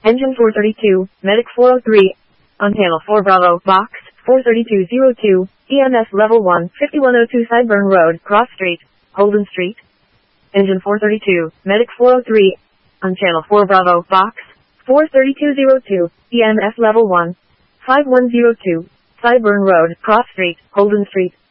Engine 432, Medic 403. On Channel 4 Bravo, Box 43202, EMS Level 1, 5102 Sideburn Road, Cross Street, Holden Street. Engine 432, Medic 403. On Channel 4 Bravo, Box 43202, EMS Level 1, 5102, Sideburn Road, Cross Street, Holden Street.